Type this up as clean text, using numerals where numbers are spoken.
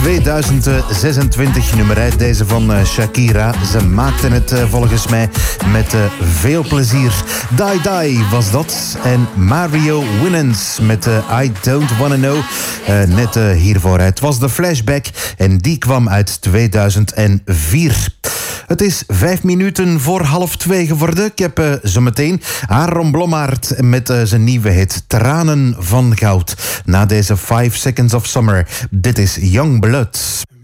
2026 nummer 1, deze van Shakira. Ze maakten het volgens mij met veel plezier. Die Die was dat. En Mario Winans met I Don't Wanna Know. Net hiervoor. Het was de Flashback en die kwam uit 2004. Het is 5 minuten voor 1:30 geworden. Ik heb zometeen Aaron Blommaert met zijn nieuwe hit Tranen van Goud. Na deze 5 Seconds of Summer. Dit is Young Blood.